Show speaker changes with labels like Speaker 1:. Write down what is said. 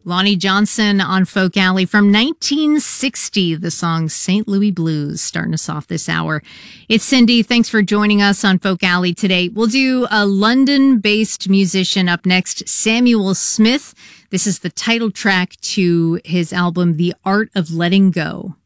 Speaker 1: Lonnie Johnson on Folk Alley from 1960, the song St. Louis Blues, starting us off this hour. It's Cindy. Thanks for joining us on Folk Alley today. We'll do a London-based musician up next, Samuel Smith. This is the title track to his album, The Art of Letting Go.